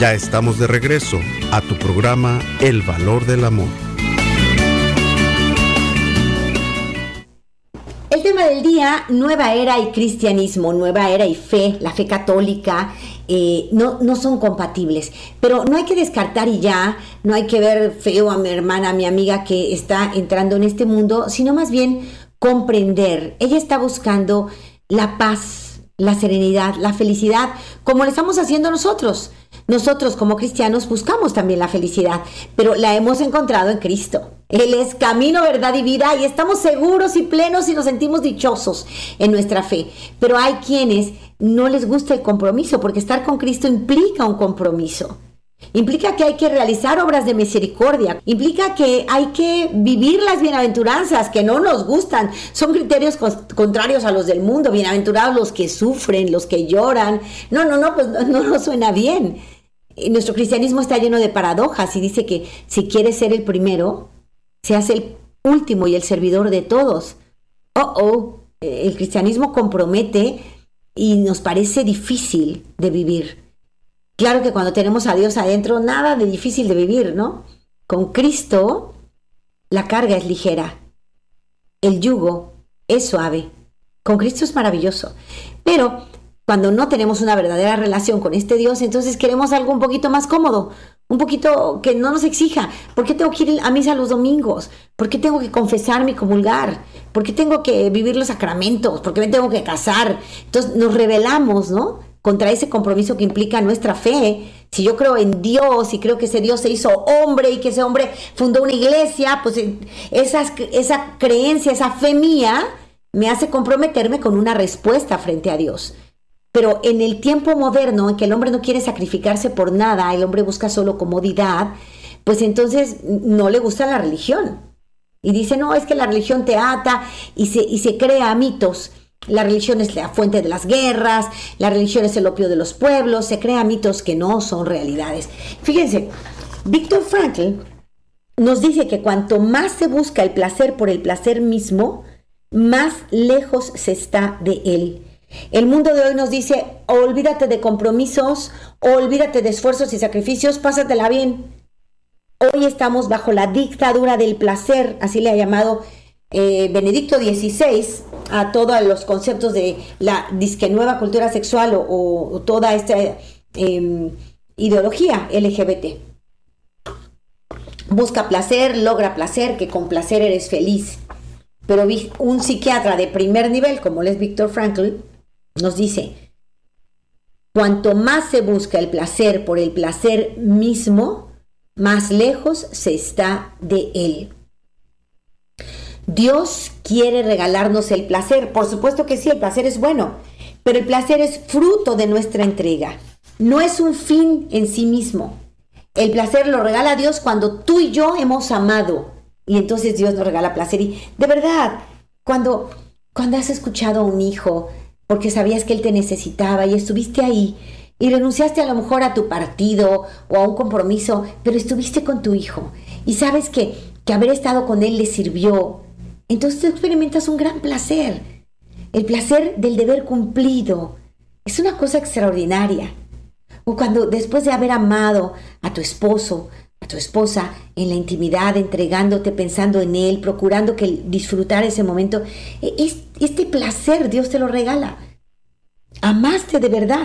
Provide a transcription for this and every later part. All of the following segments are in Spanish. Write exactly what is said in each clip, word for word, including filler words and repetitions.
Ya estamos de regreso a tu programa El Valor del Amor. El tema del día, nueva era y cristianismo, nueva era y fe, la fe católica, eh, no, no son compatibles. Pero no hay que descartar y ya, no hay que ver feo a mi hermana, a mi amiga que está entrando en este mundo, sino más bien comprender. Ella está buscando la paz, la serenidad, la felicidad, como lo estamos haciendo nosotros. Nosotros como cristianos buscamos también la felicidad, pero la hemos encontrado en Cristo. Él es camino, verdad y vida, y estamos seguros y plenos y nos sentimos dichosos en nuestra fe. Pero hay quienes no les gusta el compromiso, porque estar con Cristo implica un compromiso. Implica que hay que realizar obras de misericordia, implica que hay que vivir las bienaventuranzas que no nos gustan, son criterios contrarios a los del mundo. Bienaventurados los que sufren, los que lloran. No, no, no, pues no, no nos suena bien. Nuestro cristianismo está lleno de paradojas y dice que si quieres ser el primero, se hace el último y el servidor de todos. Oh, oh, el cristianismo compromete y nos parece difícil de vivir. Claro que cuando tenemos a Dios adentro, nada de difícil de vivir, ¿no? Con Cristo, la carga es ligera, el yugo es suave. Con Cristo es maravilloso. Pero cuando no tenemos una verdadera relación con este Dios, entonces queremos algo un poquito más cómodo, un poquito que no nos exija. ¿Por qué tengo que ir a misa los domingos? ¿Por qué tengo que confesarme y comulgar? ¿Por qué tengo que vivir los sacramentos? ¿Por qué me tengo que casar? Entonces nos rebelamos, ¿no?, contra ese compromiso que implica nuestra fe. Si yo creo en Dios y creo que ese Dios se hizo hombre y que ese hombre fundó una iglesia, pues esas, esa creencia, esa fe mía me hace comprometerme con una respuesta frente a Dios. Pero en el tiempo moderno, en que el hombre no quiere sacrificarse por nada, el hombre busca solo comodidad, pues entonces no le gusta la religión. Y dice, no, es que la religión te ata y se, y se crea mitos. La religión es la fuente de las guerras, la religión es el opio de los pueblos, se crean mitos que no son realidades. Fíjense, Viktor Frankl nos dice que cuanto más se busca el placer por el placer mismo, más lejos se está de él. El mundo de hoy nos dice, olvídate de compromisos, olvídate de esfuerzos y sacrificios, pásatela bien. Hoy estamos bajo la dictadura del placer, así le ha llamado Eh, Benedicto dieciséis a todos los conceptos de la disque nueva cultura sexual o, o, o toda esta eh, ideología L G B T. Busca placer, logra placer, que con placer eres feliz. Pero un psiquiatra de primer nivel, como él es Viktor Frankl, nos dice, cuanto más se busca el placer por el placer mismo, más lejos se está de él. Dios quiere regalarnos el placer. Por supuesto que sí, el placer es bueno, pero el placer es fruto de nuestra entrega. No es un fin en sí mismo. El placer lo regala Dios cuando tú y yo hemos amado. Y entonces Dios nos regala placer. Y de verdad, cuando, cuando has escuchado a un hijo porque sabías que él te necesitaba y estuviste ahí y renunciaste a lo mejor a tu partido o a un compromiso, pero estuviste con tu hijo y sabes que, que haber estado con él le sirvió, entonces tú experimentas un gran placer. El placer del deber cumplido es una cosa extraordinaria. O cuando después de haber amado a tu esposo, a tu esposa, en la intimidad, entregándote, pensando en él, procurando que disfrutar ese momento, este placer Dios te lo regala. Amaste de verdad.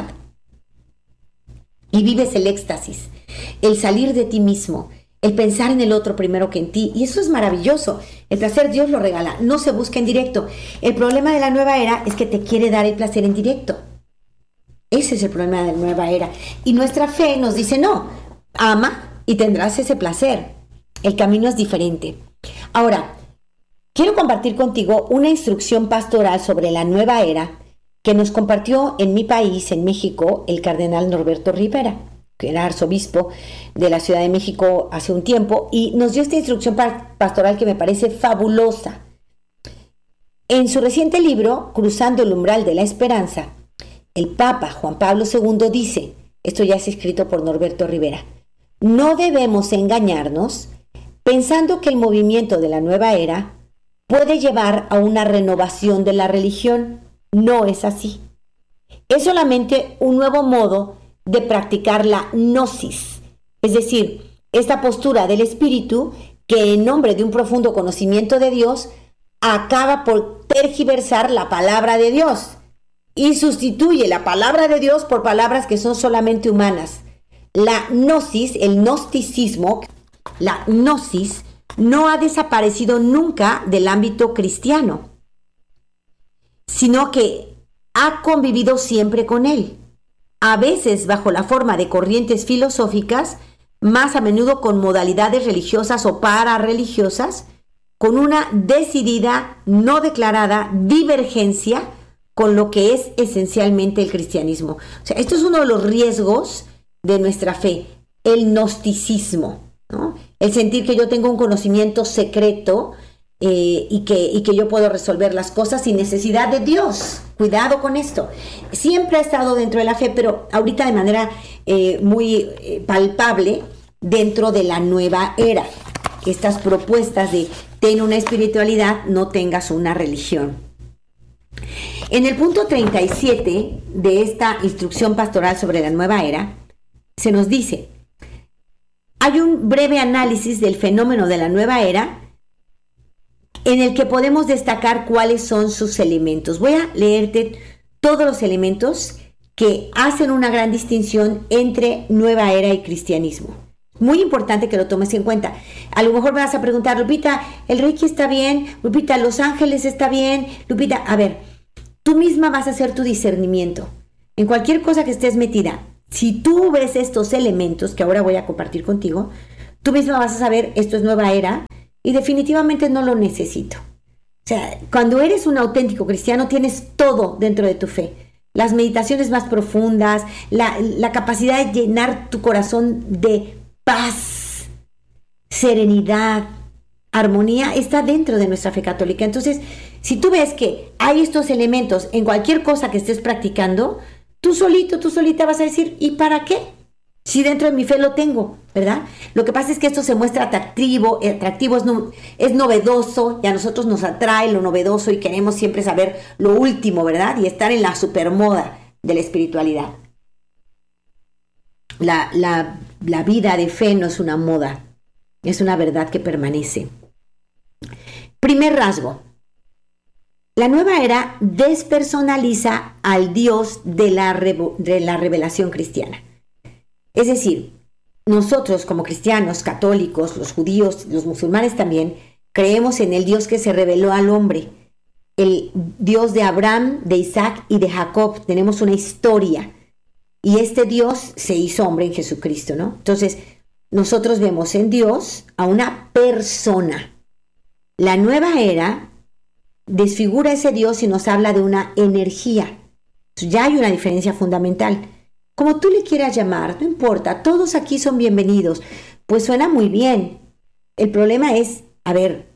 Y vives el éxtasis, el salir de ti mismo, el pensar en el otro primero que en ti, y eso es maravilloso. El placer Dios lo regala, no se busca en directo. El problema de la nueva era es que te quiere dar el placer en directo. Ese es el problema de la nueva era. Y nuestra fe nos dice, no, ama y tendrás ese placer. El camino es diferente. Ahora, quiero compartir contigo una instrucción pastoral sobre la nueva era que nos compartió en mi país, en México, el cardenal Norberto Rivera, que era arzobispo de la Ciudad de México hace un tiempo, y nos dio esta instrucción pastoral que me parece fabulosa. En su reciente libro, Cruzando el umbral de la esperanza, el Papa Juan Pablo segundo dice, esto ya es escrito por Norberto Rivera, no debemos engañarnos pensando que el movimiento de la nueva era puede llevar a una renovación de la religión. No es así. Es solamente un nuevo modo de practicar la gnosis, es decir, esta postura del espíritu que en nombre de un profundo conocimiento de Dios acaba por tergiversar la palabra de Dios y sustituye la palabra de Dios por palabras que son solamente humanas. La gnosis, el gnosticismo, la gnosis no ha desaparecido nunca del ámbito cristiano, sino que ha convivido siempre con él, a veces bajo la forma de corrientes filosóficas, más a menudo con modalidades religiosas o pararreligiosas, con una decidida, no declarada divergencia con lo que es esencialmente el cristianismo. O sea, esto es uno de los riesgos de nuestra fe, el gnosticismo, ¿no? El sentir que yo tengo un conocimiento secreto eh, y, que, y que yo puedo resolver las cosas sin necesidad de Dios. Cuidado con esto. Siempre ha estado dentro de la fe, pero ahorita de manera eh, muy eh, palpable dentro de la nueva era. Estas propuestas de ten una espiritualidad, no tengas una religión. En el punto treinta y siete de esta instrucción pastoral sobre la nueva era, se nos dice, hay un breve análisis del fenómeno de la nueva era en el que podemos destacar cuáles son sus elementos. Voy a leerte todos los elementos que hacen una gran distinción entre nueva era y cristianismo. Muy importante que lo tomes en cuenta. A lo mejor me vas a preguntar, Lupita, ¿el Reiki está bien? Lupita, ¿Los Ángeles está bien? Lupita, a ver, tú misma vas a hacer tu discernimiento. En cualquier cosa que estés metida, si tú ves estos elementos que ahora voy a compartir contigo, tú misma vas a saber, esto es nueva era y definitivamente no lo necesito. O sea, cuando eres un auténtico cristiano, tienes todo dentro de tu fe. Las meditaciones más profundas, la, la capacidad de llenar tu corazón de paz, serenidad, armonía, está dentro de nuestra fe católica. Entonces, si tú ves que hay estos elementos en cualquier cosa que estés practicando, tú solito, tú solita vas a decir, ¿y para qué? Si dentro de mi fe lo tengo, ¿verdad? Lo que pasa es que esto se muestra atractivo, atractivo es, no, es novedoso, y a nosotros nos atrae lo novedoso y queremos siempre saber lo último, ¿verdad? Y estar en la supermoda de la espiritualidad. La, la, la vida de fe no es una moda, es una verdad que permanece. Primer rasgo. La nueva era despersonaliza al Dios de la, de la revelación cristiana. Es decir, nosotros como cristianos, católicos, los judíos, los musulmanes también, creemos en el Dios que se reveló al hombre, el Dios de Abraham, de Isaac y de Jacob. Tenemos una historia y este Dios se hizo hombre en Jesucristo, ¿no? Entonces, nosotros vemos en Dios a una persona. La nueva era desfigura ese Dios y nos habla de una energía. Ya hay una diferencia fundamental. Como tú le quieras llamar, no importa, todos aquí son bienvenidos. Pues suena muy bien. El problema es, a ver,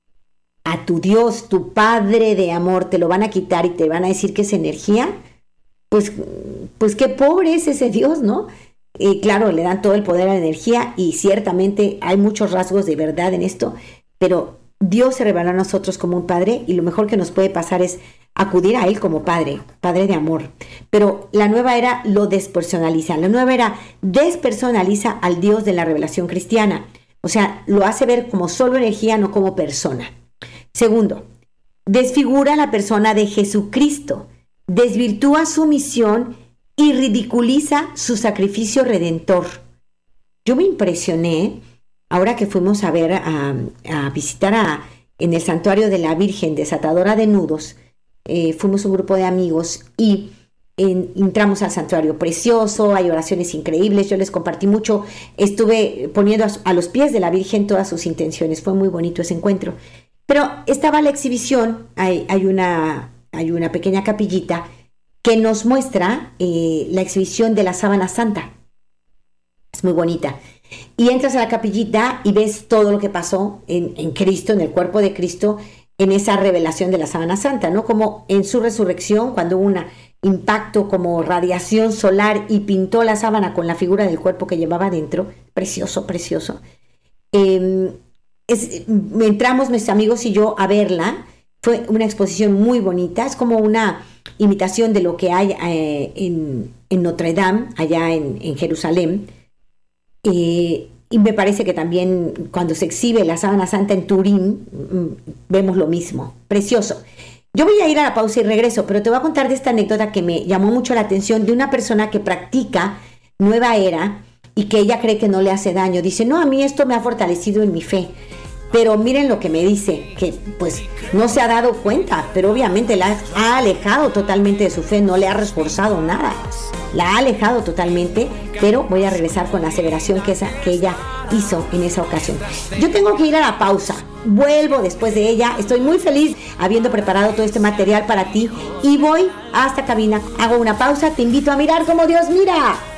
a tu Dios, tu Padre de amor, te lo van a quitar y te van a decir que es energía. Pues, pues qué pobre es ese Dios, ¿no? Y claro, le dan todo el poder a la energía y ciertamente hay muchos rasgos de verdad en esto, pero Dios se reveló a nosotros como un Padre y lo mejor que nos puede pasar es acudir a Él como Padre, Padre de amor. Pero la nueva era lo despersonaliza. La nueva era despersonaliza al Dios de la revelación cristiana. O sea, lo hace ver como solo energía, no como persona. Segundo, desfigura la persona de Jesucristo, desvirtúa su misión y ridiculiza su sacrificio redentor. Yo me impresioné ahora que fuimos a ver, a, a visitar a, en el santuario de la Virgen Desatadora de Nudos. Eh, fuimos un grupo de amigos y en, entramos al santuario precioso, hay oraciones increíbles, yo les compartí mucho, estuve poniendo a, a los pies de la Virgen todas sus intenciones, fue muy bonito ese encuentro. Pero estaba la exhibición, hay, hay, una, hay una pequeña capillita que nos muestra eh, la exhibición de la sábana santa, es muy bonita. Y entras a la capillita y ves todo lo que pasó en, en Cristo, en el cuerpo de Cristo, en esa revelación de la sábana santa, ¿no? Como en su resurrección, cuando hubo un impacto como radiación solar y pintó la sábana con la figura del cuerpo que llevaba dentro. Precioso, precioso. Eh, es, entramos mis amigos y yo a verla. Fue una exposición muy bonita, es como una imitación de lo que hay eh, en, en Notre Dame, allá en, en Jerusalén. Eh, y me parece que también cuando se exhibe la Sábana Santa en Turín, vemos lo mismo. Precioso. Yo voy a ir a la pausa y regreso, pero te voy a contar de esta anécdota que me llamó mucho la atención de una persona que practica Nueva Era y que ella cree que no le hace daño. Dice, no, a mí esto me ha fortalecido en mi fe. Pero miren lo que me dice, que pues no se ha dado cuenta, pero obviamente la ha alejado totalmente de su fe, no le ha reforzado nada. La ha alejado totalmente, pero voy a regresar con la aseveración que, esa, que ella hizo en esa ocasión. Yo tengo que ir a la pausa, vuelvo después de ella, estoy muy feliz habiendo preparado todo este material para ti y voy hasta cabina, hago una pausa, te invito a mirar como Dios mira.